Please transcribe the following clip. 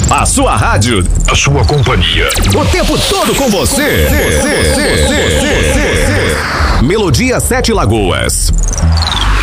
A sua rádio, a sua companhia, o tempo todo com você. Melodia 7 Lagoas.